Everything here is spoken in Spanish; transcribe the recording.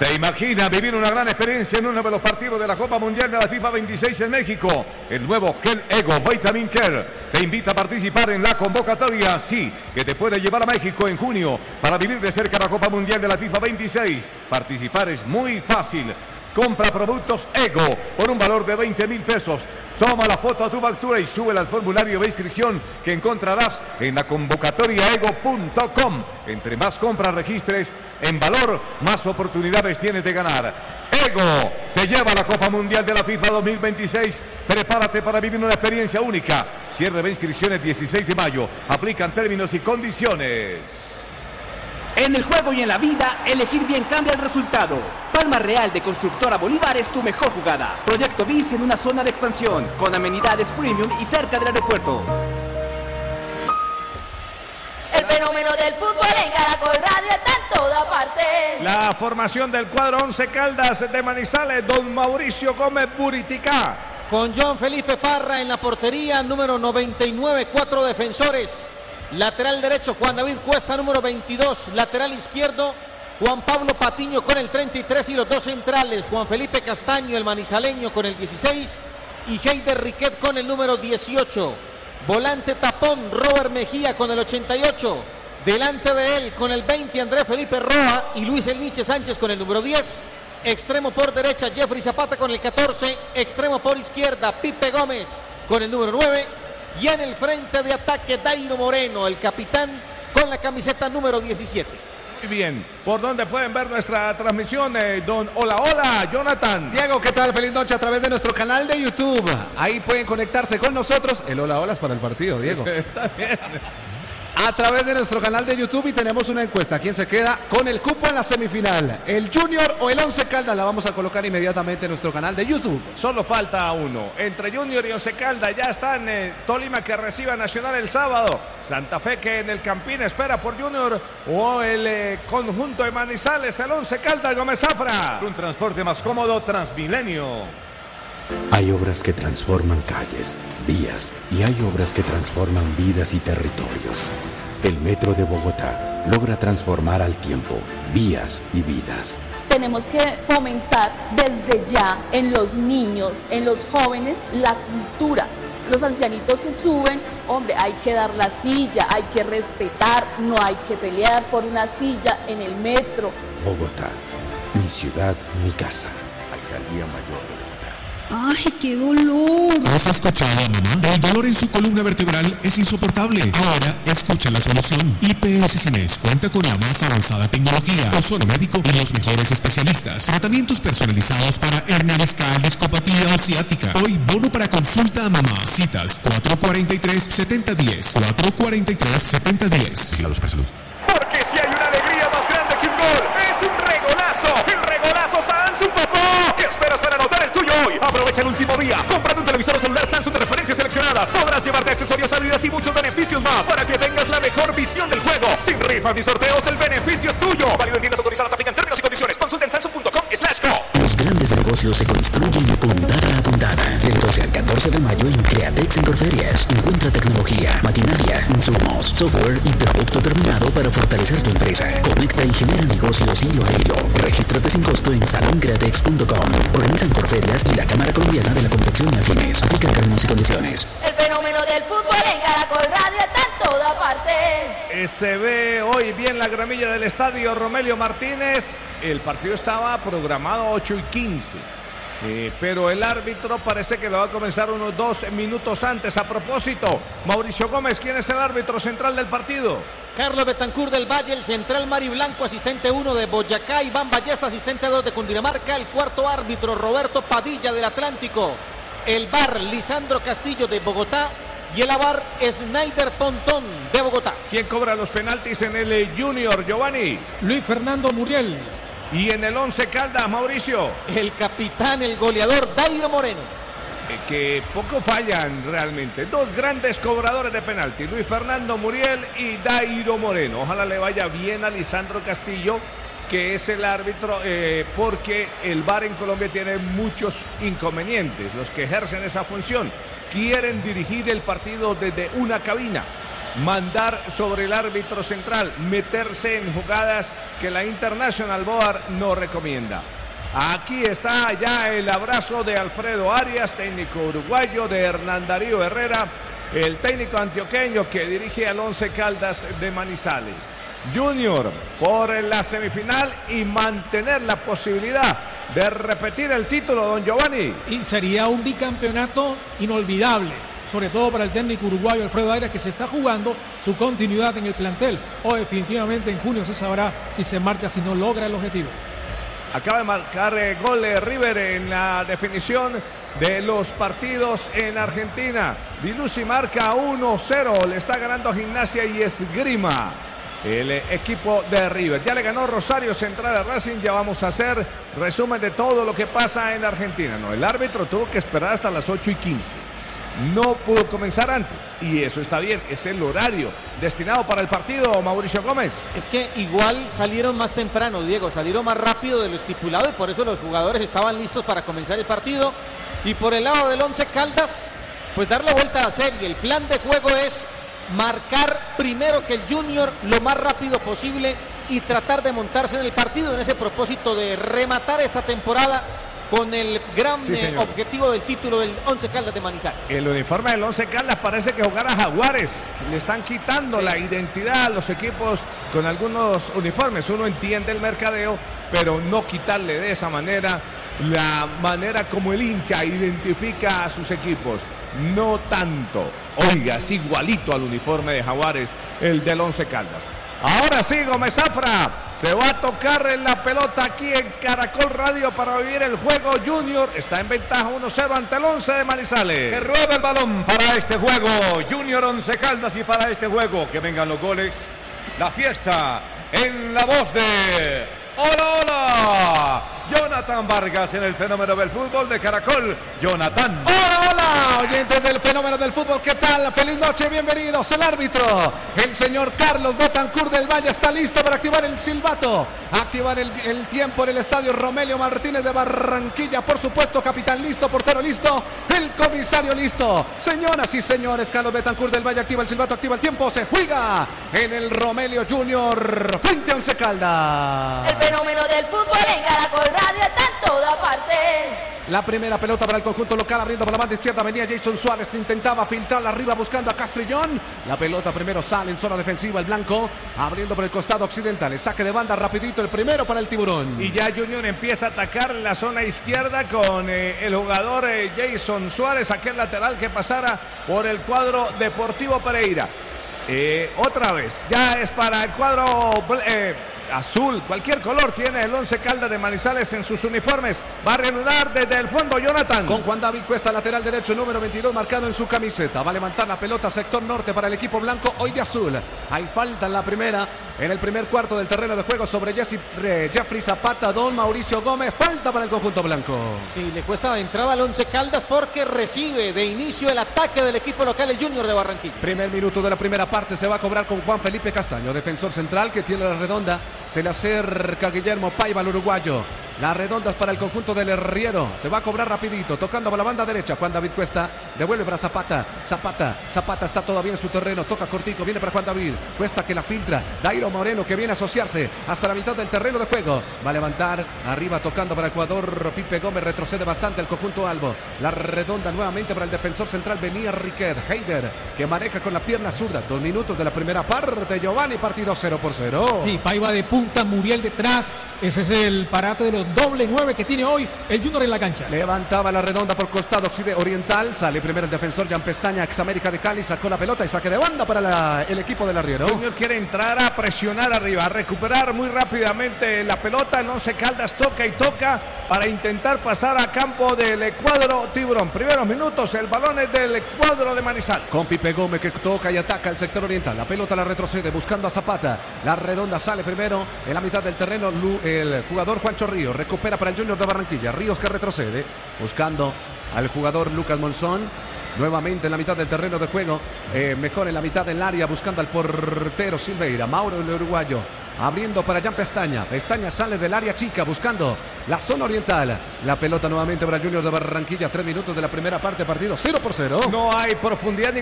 ¿Te imaginas vivir una gran experiencia en uno de los partidos de la Copa Mundial de la FIFA 26 en México? El nuevo Gel Ego Vitamin Care te invita a participar en la convocatoria, sí, que te puede llevar a México en junio para vivir de cerca la Copa Mundial de la FIFA 26. Participar es muy fácil. Compra productos Ego por un valor de 20,000 pesos. Toma la foto a tu factura y súbela al formulario de inscripción que encontrarás en la convocatoriaego.com. Entre más compras registres en valor, más oportunidades tienes de ganar. Ego te lleva a la Copa Mundial de la FIFA 2026. Prepárate para vivir una experiencia única. Cierre de inscripciones 16 de mayo. Aplican términos y condiciones. En el juego y en la vida, elegir bien cambia el resultado. Palma Real de Constructora Bolívar es tu mejor jugada. Proyecto BIS en una zona de expansión, con amenidades premium y cerca del aeropuerto. El fenómeno del fútbol en Caracol Radio está en toda parte. La formación del cuadro Once Caldas de Manizales, don Mauricio Gómez Buritica. Con John Felipe Parra en la portería, número 99, 4 defensores. Lateral derecho, Juan David Cuesta, número 22. Lateral izquierdo, Juan Pablo Patiño con el 33 y los dos centrales, Juan Felipe Castaño, el manizaleño, con el 16 y Heider Riquet con el número 18. Volante tapón, Robert Mejía con el 88. Delante de él, con el 20, Andrés Felipe Roa y Luis Elniche Sánchez con el número 10. Extremo por derecha, Jeffrey Zapata con el 14. Extremo por izquierda, Pipe Gómez con el número 9. Y en el frente de ataque, Dairo Moreno, el capitán, con la camiseta número 17. Muy bien, ¿por dónde pueden ver nuestra transmisión, don Hola Hola, Jonathan? Diego, ¿qué tal? Feliz noche a través de nuestro canal de YouTube. Ahí pueden conectarse con nosotros. El Hola Hola es para el partido, Diego. Está bien. A través de nuestro canal de YouTube, y tenemos una encuesta. ¿Quién se queda con el cupo en la semifinal? ¿El Junior o el Once Caldas? La vamos a colocar inmediatamente en nuestro canal de YouTube. Solo falta uno. Entre Junior y Once Caldas ya están Tolima, que recibe a Nacional el sábado. Santa Fe, que en el Campín espera por Junior. O el conjunto de Manizales, el Once Caldas, Gómez Zafra. Un transporte más cómodo, Transmilenio. Hay obras que transforman calles, vías, y hay obras que transforman vidas y territorios. El Metro de Bogotá logra transformar al tiempo vías y vidas. Tenemos que fomentar desde ya en los niños, en los jóvenes, la cultura. Los ancianitos se suben, hombre, hay que dar la silla, hay que respetar, no hay que pelear por una silla en el metro. Bogotá, mi ciudad, mi casa. Alcaldía Mayor de Bogotá. ¡Ay, qué dolor! ¿Has escuchado, mamá? El dolor en su columna vertebral es insoportable. Ahora escucha la solución. IPS Cines cuenta con la más avanzada tecnología, ozono médico y los mejores especialistas. Tratamientos personalizados para hernia discal, discopatía o ciática. Hoy bono para consulta a mamá. Citas 443-7010. 443-7010. Vigilados para salud. Porque si hay una alegría más grande que un gol, es un regolazo. El regolazo Samsung, papá. ¿Qué esperas para anotar el tuyo hoy? Aprovecha el último día. Comprando un televisor celular Samsung de referencias seleccionadas. Podrás llevarte accesorios, Adidas y muchos beneficios más para que tengas la mejor visión del juego. Sin rifas ni sorteos, el beneficio es tuyo. Válido en tiendas autorizadas, aplican términos y condiciones. Consulta en samsung.com/go. Los grandes negocios se construyen puntada a puntada. Del 12 al 14 de mayo en Createx en Corferias. Encuentra tecnología, maquinaria, insumos, software y producto terminado para fortalecer tu empresa. Conecta y genera negocios hilo a hilo. Regístrate sin costo en saloncreatex.com. Organizan Corferias y la Cámara Colombiana de la Confección y Afines. Aplica términos y condiciones. El fenómeno del fútbol en Caracol Radio está en toda parte. Se ve hoy bien la gramilla del estadio Romelio Martínez. El partido estaba programado 8:15. Pero el árbitro parece que lo va a comenzar unos 2 minutos antes. A propósito, Mauricio Gómez, ¿quién es el árbitro central del partido? Carlos Betancur del Valle, el central Mari Blanco, asistente 1 de Boyacá, Iván Ballesta, asistente 2 de Cundinamarca, el cuarto árbitro Roberto Padilla del Atlántico, el VAR Lisandro Castillo de Bogotá y el AVAR Snyder Pontón de Bogotá. ¿Quién cobra los penaltis en el Junior, Giovanni? Luis Fernando Muriel. Y en el Once Caldas, Mauricio. El capitán, el goleador Dairo Moreno. Que poco fallan realmente. Dos grandes cobradores de penalti, Luis Fernando Muriel y Dairo Moreno. Ojalá le vaya bien a Lisandro Castillo, que es el árbitro, porque el VAR en Colombia tiene muchos inconvenientes. Los que ejercen esa función quieren dirigir el partido desde una cabina. mandar sobre el árbitro central, meterse en jugadas que la International Board no recomienda. Aquí está ya el abrazo de Alfredo Arias, técnico uruguayo, de Hernán Darío Herrera, el técnico antioqueño que dirige al Once Caldas de Manizales. Junior por la semifinal y mantener la posibilidad de repetir el título, don Giovanni. Y sería un bicampeonato inolvidable, sobre todo para el técnico uruguayo Alfredo Arias, que se está jugando su continuidad en el plantel. O definitivamente en junio se sabrá si se marcha, si no logra el objetivo. Acaba de marcar gol River en la definición de los partidos en Argentina. Dilusi marca 1-0, le está ganando a Gimnasia y Esgrima el equipo de River. Ya le ganó Rosario Central a Racing. Ya vamos a hacer resumen de todo lo que pasa en Argentina. No, el árbitro tuvo que esperar hasta las 8:15. No pudo comenzar antes y eso está bien, es el horario destinado para el partido, Mauricio Gómez. Es que igual salieron más temprano, Diego, salieron más rápido de lo estipulado y por eso los jugadores estaban listos para comenzar el partido. Y por el lado del Once Caldas, pues dar la vuelta a la serie. El plan de juego es marcar primero que el Junior lo más rápido posible y tratar de montarse en el partido en ese propósito de rematar esta temporada con el gran objetivo del título del Once Caldas de Manizales. El uniforme del Once Caldas parece que jugara Jaguares. Le están quitando la identidad a los equipos con algunos uniformes. Uno entiende el mercadeo, pero no quitarle de esa manera la manera como el hincha identifica a sus equipos. No tanto. Oiga, es igualito al uniforme de Jaguares, el del Once Caldas. Ahora sí, Gómez Zafra se va a tocar en la pelota aquí en Caracol Radio para vivir el juego. Junior está en ventaja 1-0 ante el Once de Manizales. Que rueda el balón para este juego. Junior Once Caldas, y para este juego que vengan los goles. La fiesta en la voz de ¡Hola, hola! Jonathan Vargas en el fenómeno del fútbol de Caracol. Jonathan. ¡Hola, hola! Oyentes del fenómeno del fútbol, ¿qué tal? Feliz noche, bienvenidos. El árbitro, el señor Carlos Betancourt del Valle, está listo para activar el silbato. Activar el tiempo en el estadio Romelio Martínez de Barranquilla. Por supuesto, capitán listo, portero listo, el comisario listo. Señoras y señores, Carlos Betancourt del Valle activa el silbato, activa el tiempo. Se juega en el Romelio Junior frente a Once Caldas. El fenómeno del fútbol en Caracol Radio está en toda parte. La primera pelota para el conjunto local, abriendo por la banda izquierda, venía Jason Suárez, intentaba filtrarla arriba buscando a Castrillón. La pelota primero sale en zona defensiva, el blanco, abriendo por el costado occidental, el saque de banda rapidito, el primero para el Tiburón. Y ya Junior empieza a atacar en la zona izquierda con el jugador Jason Suárez, aquel lateral que pasara por el cuadro Deportivo Pereira. Otra vez, ya es para el cuadro azul, cualquier color tiene el Once Caldas de Manizales en sus uniformes. Va a reanudar desde el fondo Jonathan. Con Juan David Cuesta, lateral derecho, número 22, marcado en su camiseta. Va a levantar la pelota sector norte para el equipo blanco, hoy de azul. Hay falta en la primera, en el primer cuarto del terreno de juego sobre Jeffrey Zapata, don Mauricio Gómez. Falta para el conjunto blanco. Sí, le cuesta de entrada al Once Caldas porque recibe de inicio el ataque del equipo local, el Junior de Barranquilla. Primer minuto de la primera parte se va a cobrar con Juan Felipe Castaño, defensor central que tiene la redonda. Se le acerca Guillermo Paiva, al uruguayo. Las redondas para el conjunto del Herriero. Se va a cobrar rapidito, tocando por la banda derecha. Juan David Cuesta devuelve para Zapata. Zapata está todavía en su terreno. Toca cortico, viene para Juan David. Cuesta que la filtra. Dairo Moreno que viene a asociarse hasta la mitad del terreno de juego. Va a levantar arriba, tocando para el jugador Pipe Gómez. Retrocede bastante el conjunto albo. La redonda nuevamente para el defensor central. Venía Riquet. Heider que maneja con la pierna zurda. 2 minutos de la primera parte. Giovanni, partido 0-0. Sí, Paiva de punta, Muriel detrás. Ese es el parate de los doble 9 que tiene hoy el Junior en la cancha. Levantaba la redonda por costado oriental. Sale primero el defensor Jan Pestaña, ex América de Cali. Sacó la pelota y saque de banda para el equipo del Arriero. Junior quiere entrar a presionar arriba, a recuperar muy rápidamente la pelota. El Once Caldas toca y toca para intentar pasar a campo del cuadro Tiburón. Primeros minutos, el balón es del cuadro de Manizales. Con Pipe Gómez que toca y ataca el sector oriental. La pelota la retrocede buscando a Zapata. La redonda sale primero en la mitad del terreno. El jugador Juancho Ríos recupera para el Junior de Barranquilla. Ríos que retrocede buscando al jugador Lucas Monzón. Nuevamente en la mitad del terreno de juego, mejor en la mitad del área, buscando al portero Silveira. Mauro, el uruguayo, abriendo para Jan Pestaña. Pestaña sale del área chica, buscando la zona oriental. La pelota nuevamente para el Junior de Barranquilla. 3 minutos de la primera parte, partido 0-0. No hay profundidad